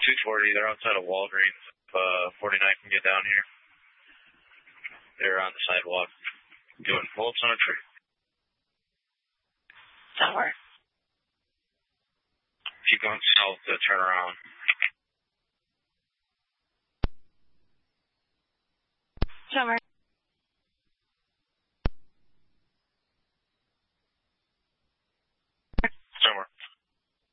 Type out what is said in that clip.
240, they're outside of Walgreens. 49 can get down here. They're on the sidewalk doing pull-ups on a tree. Somewhere. Keep going south to turn around. Summer.